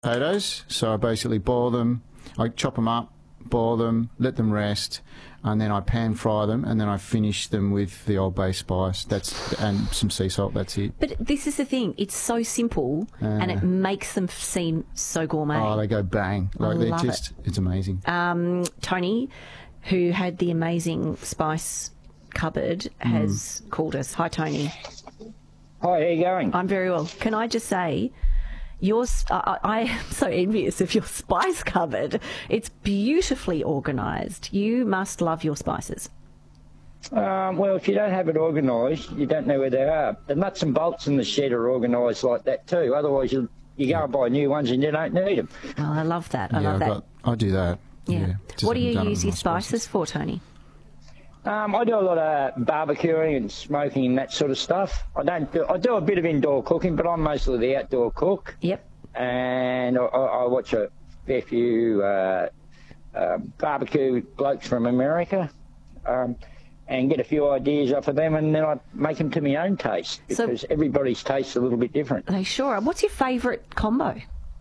potatoes. So I basically boil them, I chop them up, boil them, let them rest, and then I pan fry them, and then I finish them with the Old Bay spice. And some sea salt. That's it. But this is the thing; it's so simple, and it makes them seem so gourmet. Oh, they go bang! Like they're just, it's amazing. Tony, who had the amazing spice cupboard, has called us. Hi, Tony. Hi, how are you going? I'm very well. Can I just say, I am so envious of your spice cupboard. It's beautifully organised. You must love your spices. Well, if you don't have it organised, you don't know where they are. The nuts and bolts in the shed are organised like that too. Otherwise, you go and buy new ones and you don't need them. Oh, I love that. I love that. I do that. Yeah. What do you use your spices for, Tony? I do a lot of barbecuing and smoking and that sort of stuff. I do a bit of indoor cooking, but I'm mostly the outdoor cook. Yep. And I watch a fair few barbecue blokes from America and get a few ideas off of them, and then I make them to my own taste, because everybody's taste is a little bit different. They sure are. What's your favourite combo?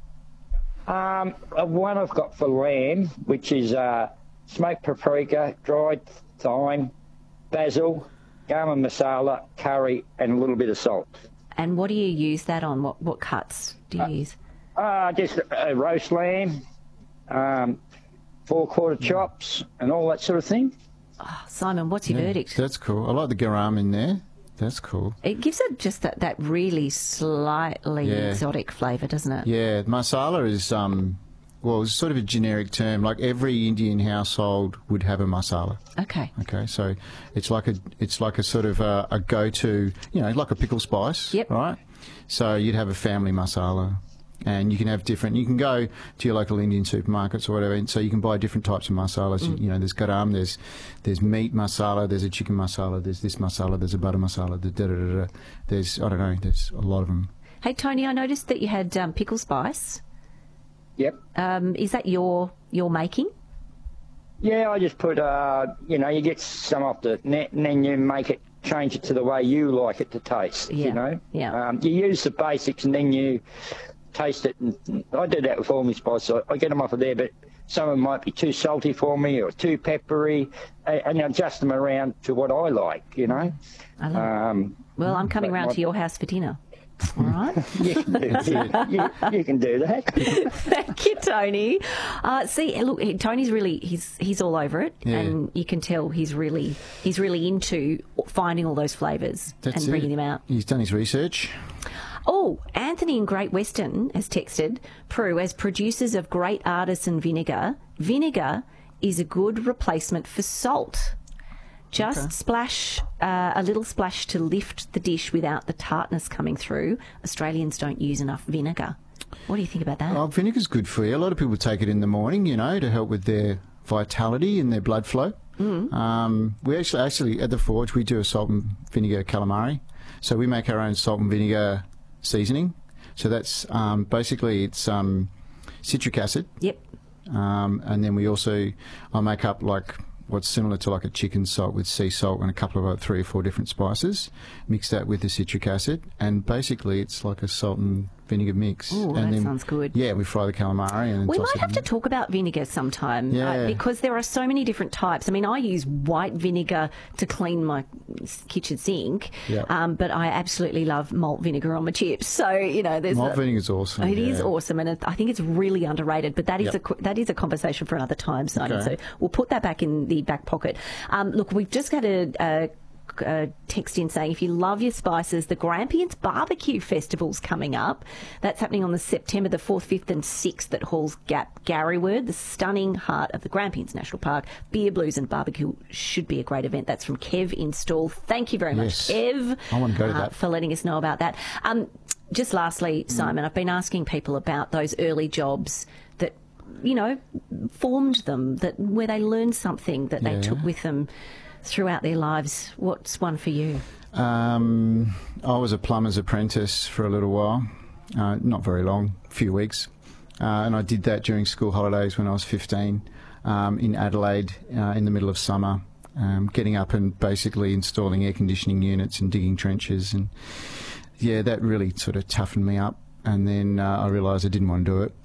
One I've got for lamb, which is smoked paprika, dried thyme, basil, garam masala, curry, and a little bit of salt. And what do you use that on? What cuts do you use? Just a roast lamb, 4-quarter chops, and all that sort of thing. Oh, Simon, what's your verdict? That's cool. I like the garam in there. That's cool. It gives it just that really slightly exotic flavour, doesn't it? Yeah, masala is well, it's sort of a generic term. Like every Indian household would have a masala. Okay. Okay, so it's like a sort of a go-to, like a pickle spice. Yep. Right. So you'd have a family masala, and you can have different. You can go to your local Indian supermarkets or whatever, and so you can buy different types of masalas. There's garam, there's meat masala, there's a chicken masala, there's this masala, there's a butter masala, there's there's a lot of them. Hey Tony, I noticed that you had pickle spice. Yep. Is that your making? Yeah, I just put, you get some off the net and then you change it to the way you like it to taste, Yeah. You use the basics and then you taste it. And I do that with all my spices. I get them off of there, but some of them might be too salty for me or too peppery, and adjust them around to what I like, I love it. Well, I'm coming round to your house for dinner. All right. You can do that. Thank you, Tony. Look, Tony's really he's all over it, and you can tell he's really into finding all those flavours and bringing them out. He's done his research. Oh, Anthony in Great Western has texted, Prue, as producers of great artisan vinegar is a good replacement for salt. Just splash a little splash to lift the dish without the tartness coming through. Australians don't use enough vinegar. What do you think about that? Oh, vinegar's good for you. A lot of people take it in the morning, to help with their vitality and their blood flow. We actually at the Forge we do a salt and vinegar calamari. So we make our own salt and vinegar seasoning. So that's basically it's citric acid. Yep. And then I make up like what's similar to like a chicken salt with sea salt and a couple of 3 or 4 different spices. Mix that with the citric acid, and basically it's like a salt and vinegar mix. Oh, that sounds good. Yeah, we fry the calamari. And we might have to talk about vinegar sometime, because there are so many different types. I mean, I use white vinegar to clean my kitchen sink, but I absolutely love malt vinegar on my chips. So, there's malt vinegar is awesome. It is awesome, and I think it's really underrated, but that is a conversation for another time, Simon. Okay. So we'll put that back in the back pocket. Look, we've just got a text in saying if you love your spices, the Grampians Barbecue Festival's coming up. That's happening on the September the 4th, 5th and 6th at Halls Gap, Garryward, the stunning heart of the Grampians National Park. Beer, blues and barbecue should be a great event. That's from Kev in Stall. Thank you very much, Kev. I want to go to that. For letting us know about that. Just lastly, Simon, I've been asking people about those early jobs that formed them, where they learned something that they took with them throughout their lives. What's one for you? I was a plumber's apprentice for a little while, not very long, a few weeks, and I did that during school holidays when I was 15 in Adelaide in the middle of summer, getting up and basically installing air conditioning units and digging trenches, and that really sort of toughened me up. And then I realised I didn't want to do it.